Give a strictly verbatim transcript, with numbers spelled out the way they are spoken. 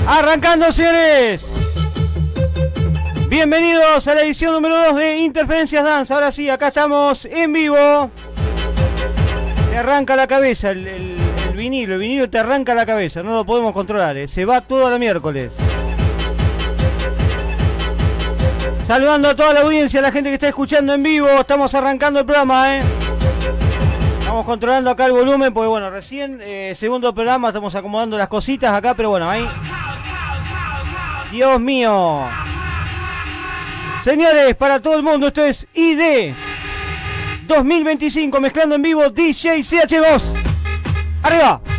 Arrancando, señores. Bienvenidos a la edición número dos de Interferencias Dance. Ahora sí, acá estamos en vivo. Te arranca la cabeza el, el, el vinilo. El vinilo te arranca la cabeza. No lo podemos controlar, ¿eh? Se va todo a la miércoles. Saludando a toda la audiencia, a la gente que está escuchando en vivo. Estamos arrancando el programa, ¿eh? Estamos controlando acá el volumen, porque bueno, recién, eh, segundo programa, estamos acomodando las cositas acá, pero bueno, ahí. Dios mío. Señores, para todo el mundo, esto es I D dos mil veinticinco, mezclando en vivo D J C H dos. ¡Arriba!